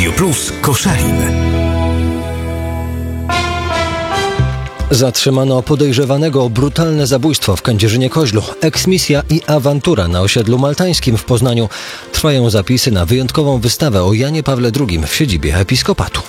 Radio Plus Koszalin. Zatrzymano podejrzewanego o brutalne zabójstwo w Kędzierzynie-Koźlu. Eksmisja i awantura na osiedlu maltańskim w Poznaniu. Trwają zapisy na wyjątkową wystawę o Janie Pawle II w siedzibie episkopatu.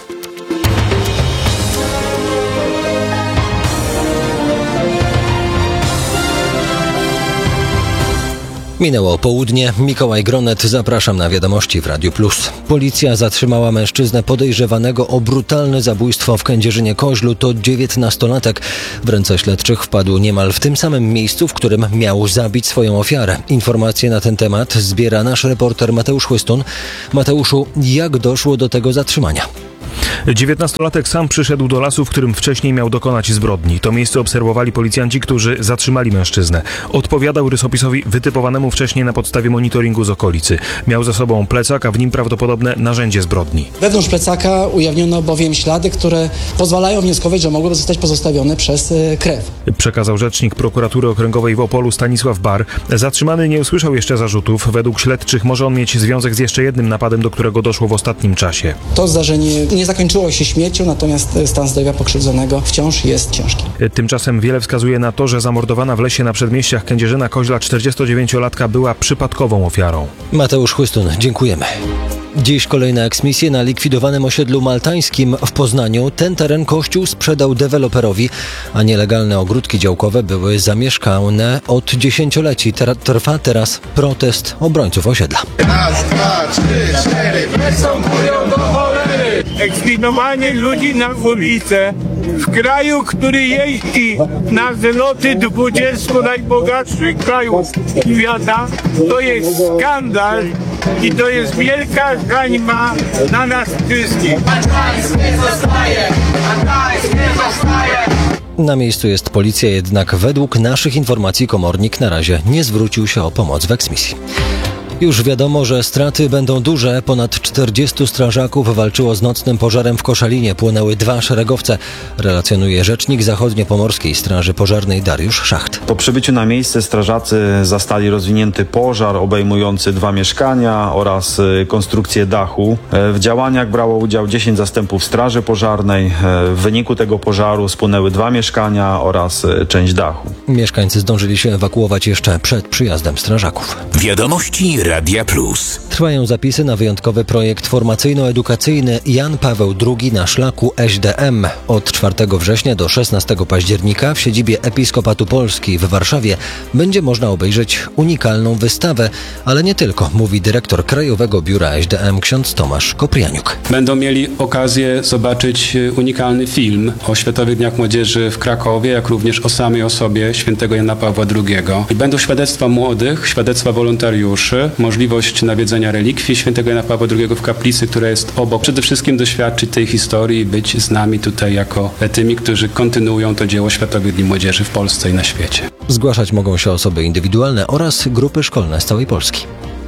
Minęło południe. Mikołaj Gronet, zapraszam na wiadomości w Radiu Plus. Policja zatrzymała mężczyznę podejrzewanego o brutalne zabójstwo w Kędzierzynie-Koźlu. To 19-latek. W ręce śledczych wpadł niemal w tym samym miejscu, w którym miał zabić swoją ofiarę. Informacje na ten temat zbiera nasz reporter Mateusz Chłystun. Mateuszu, jak doszło do tego zatrzymania? 19-latek sam przyszedł do lasu, w którym wcześniej miał dokonać zbrodni. To miejsce obserwowali policjanci, którzy zatrzymali mężczyznę. Odpowiadał rysopisowi wytypowanemu wcześniej na podstawie monitoringu z okolicy. Miał za sobą plecak, a w nim prawdopodobne narzędzie zbrodni. Wewnątrz plecaka ujawniono bowiem ślady, które pozwalają wnioskować, że mogłyby zostać pozostawione przez krew. Przekazał rzecznik prokuratury okręgowej w Opolu Stanisław Bar. Zatrzymany nie usłyszał jeszcze zarzutów. Według śledczych może on mieć związek z jeszcze jednym napadem, do którego doszło w ostatnim czasie. To zdarzenie nie zakończyło się śmiercią, natomiast stan zdrowia pokrzywdzonego wciąż jest ciężki. Tymczasem wiele wskazuje na to, że zamordowana w lesie na przedmieściach Kędzierzyna-Koźla 49-latka była przypadkową ofiarą. Mateusz Chłystun, dziękujemy. Dziś kolejne eksmisje na likwidowanym osiedlu maltańskim w Poznaniu. Ten teren Kościół sprzedał deweloperowi, a nielegalne ogródki działkowe były zamieszkane od dziesięcioleci. Trwa teraz protest obrońców osiedla. Raz, dwa, trzy, cztery, przystępują do cholery. Eksminowanie ludzi na ulicę w kraju, który jeździ na zloty 20 najbogatszych krajów świata, to jest skandal i to jest wielka hańba na nas wszystkich. Na miejscu jest policja, jednak według naszych informacji komornik na razie nie zwrócił się o pomoc w eksmisji. Już wiadomo, że straty będą duże. Ponad 40 strażaków walczyło z nocnym pożarem w Koszalinie. Płonęły 2 szeregowce, relacjonuje rzecznik Zachodniopomorskiej Straży Pożarnej Dariusz Szacht. Po przybyciu na miejsce strażacy zastali rozwinięty pożar obejmujący 2 mieszkania oraz konstrukcję dachu. W działaniach brało udział 10 zastępów Straży Pożarnej. W wyniku tego pożaru spłonęły 2 mieszkania oraz część dachu. Mieszkańcy zdążyli się ewakuować jeszcze przed przyjazdem strażaków. Wiadomości Radia Plus. Trwają zapisy na wyjątkowy projekt formacyjno-edukacyjny Jan Paweł II na szlaku SDM. Od 4 września do 16 października w siedzibie Episkopatu Polski w Warszawie będzie można obejrzeć unikalną wystawę, ale nie tylko, mówi dyrektor Krajowego Biura SDM ksiądz Tomasz Koprianiuk. Będą mieli okazję zobaczyć unikalny film o Światowych Dniach Młodzieży w Krakowie, jak również o samej osobie świętego Jana Pawła II. I będą świadectwa młodych, świadectwa wolontariuszy, możliwość nawiedzenia relikwii świętego Jana Pawła II w kaplicy, która jest obok. Przede wszystkim doświadczyć tej historii i być z nami tutaj jako tymi, którzy kontynuują to dzieło Światowych Dni Młodzieży w Polsce i na świecie. Zgłaszać mogą się osoby indywidualne oraz grupy szkolne z całej Polski.